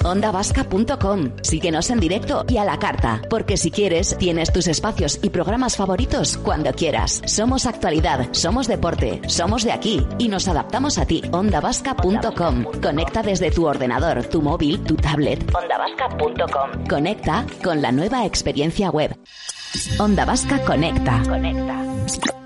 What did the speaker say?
ondavasca.com. Síguenos en directo y a la carta, porque si quieres, tienes tus espacios y programas favoritos cuando quieras. Somos actualidad, somos deporte, somos de aquí y nos adaptamos a ti. ondavasca.com. Conecta desde tu ordenador, tu móvil, tu tablet. ondavasca.com. Conecta con la nueva experiencia web. Onda Vasca Conecta.